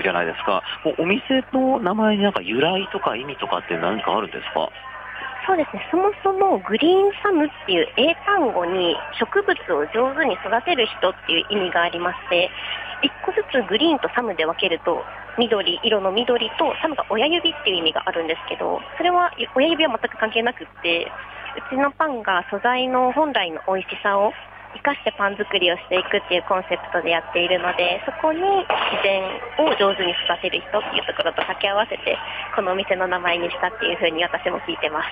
じゃないですか。お店の名前になんか由来とか意味とかって何かあるんですか？ そうですね、そもそもグリーンサムっていう英単語に植物を上手に育てる人っていう意味がありまして、一個ずつグリーンとサムで分けると色の緑とサムが親指っていう意味があるんですけど、それは親指は全く関係なくって、うちのパンが素材の本来の美味しさを生かしてパン作りをしていくっていうコンセプトでやっているので、そこに自然を上手に育てる人っていうところと掛け合わせてこのお店の名前にしたっていうふうに私も聞いてます。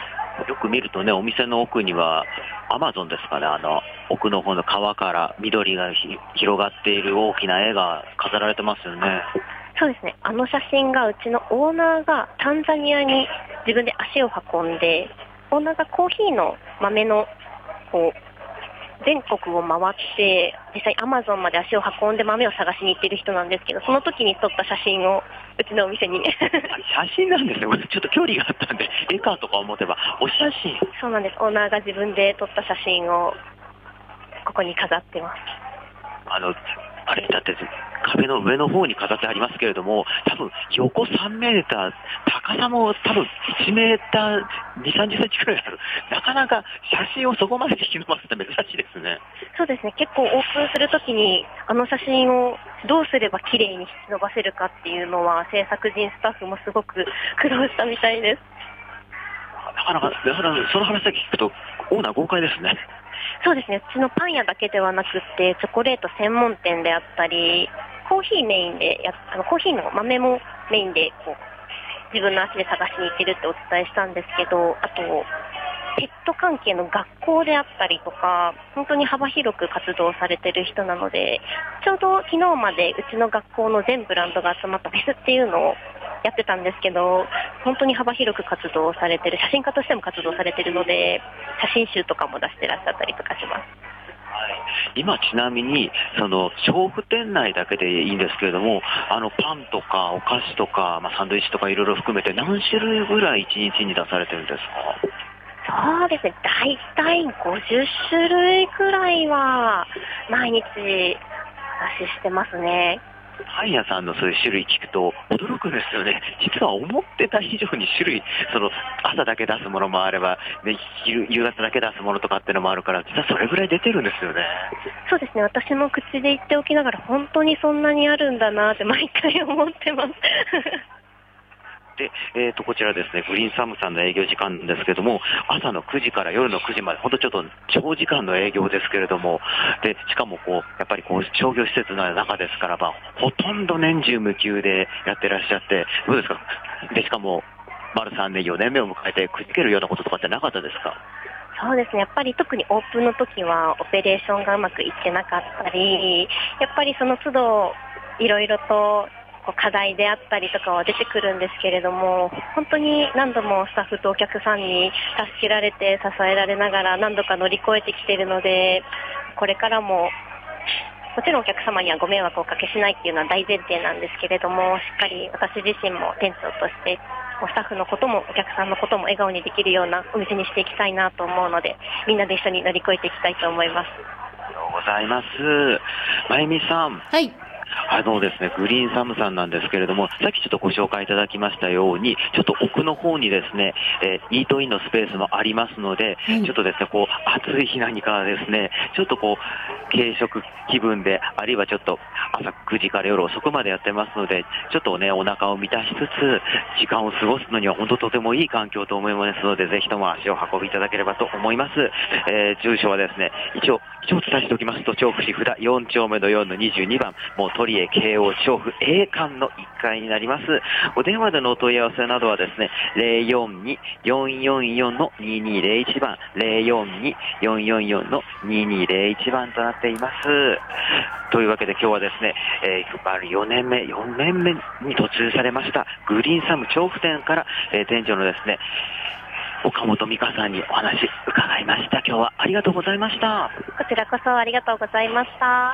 よく見るとね、お店の奥にはアマゾンですかね、奥の方の川から緑が広がっている大きな絵が飾られてますよね。 そうですね、あの写真がうちのオーナーがタンザニアに自分で足を運んで、オーナーがコーヒーの豆のこう全国を回って実際アマゾンまで足を運んで豆を探しに行っている人なんですけど、その時に撮った写真をうちのお店に写真なんですね。これちょっと距離があったんで絵かとか思ってばお写真。 そうなんです、オーナーが自分で撮った写真をここに飾ってます。 あれだって壁の上の方に飾ってありますけれども、多分横3メーター、高さも多分1メーター2、30センチくらいある。なかなか写真をそこまで引き伸ばすって珍しいですね。 そうですね、結構オープンするときにあの写真をどうすれば綺麗に引き伸ばせるかっていうのは制作陣スタッフもすごく苦労したみたいです。 なかなかその話だけ聞くとオーナー豪快ですね。 そうですね、うちのパン屋だけではなくってチョコレート専門店であったりコーヒーメインでコーヒーの豆もメインで自分の足で探しに行けるってお伝えしたんですけど、あとペット関係の学校であったりとか本当に幅広く活動されてる人なので、ちょうど昨日までうちの学校の全ブランドが集まったフェスっていうのをやってたんですけど、本当に幅広く活動されてる、写真家としても活動されてるので写真集とかも出してらっしゃったりとかします。 今ちなみに調布店内だけでいいんですけれども、パンとかお菓子とか、サンドイッチとかいろいろ含めて何種類ぐらい1日に出されてるんですか？ そうですね、だいたい50種類くらいは毎日お出ししてますね。 パン屋さんのそういう種類聞くと驚くんですよね。実は思ってた以上に種類、朝だけ出すものもあれば、ね、夕方だけ出すものとかっていうのもあるから、実はそれぐらい出てるんですよね。 そうですね、私も口で言っておきながら本当にそんなにあるんだなって毎回思ってますで、こちらですね、グリーンサムさんの営業時間ですけれども、朝の9時から夜の9時まで、本当ちょっと長時間の営業ですけれども、で、しかもやっぱり商業施設の中ですから、ほとんど年中無休でやってらっしゃって、どうですか？で、しかも、丸3年、4年目を迎えて、くじけるようなこととかってなかったですか？ そうですね、やっぱり特にオープンの時はオペレーションがうまくいってなかったり、やっぱりその都度いろいろと課題であったりとかは出てくるんですけれども、本当に何度もスタッフとお客さんに助けられて支えられながら何度か乗り越えてきているので、これからももちろんお客様にはご迷惑をおかけしないっていうのは大前提なんですけれども、しっかり私自身も店長としてスタッフのこともお客さんのことも笑顔にできるようなお店にしていきたいなと思うので、みんなで一緒に乗り越えていきたいと思います。 ありがとうございます。まゆみさん。 はい。 ですね、グリーンサムさんなんですけれども、さっきちょっとご紹介いただきましたように、ちょっと奥の方にですね、イートインのスペースもありますので、ちょっとですね、暑い日何かですね、ちょっと軽食気分で、あるいはちょっと朝9時から夜遅くまでやってますので、ちょっとね、お腹を満たしつつ、時間を過ごすのには本当とてもいい環境と思いますので、ぜひとも足を運びいただければと思います。住所はですね、一応伝えしておきますと、調布市札4丁目の4の22番、もう鳥江慶応調布栄館の1階になります。お電話でのお問い合わせなどはですね、042-444-2201番、042-444の2201番となっています。というわけで今日はですね、4年目に突入されましたグリーンサム調布店から、店長のですね、岡本美香さんにお話伺いました。今日はありがとうございました。 こちらこそありがとうございました。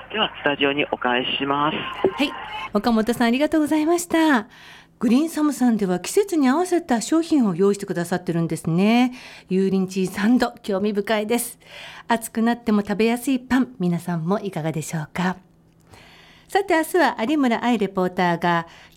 ではスタジオにお返しします。 はい、岡本さんありがとうございました。グリーンサムさんでは季節に合わせた商品を用意してくださってるんですね。油淋鶏サンド、興味深いです。暑くなっても食べやすいパン、皆さんもいかがでしょうか。さて明日は有村愛レポーターが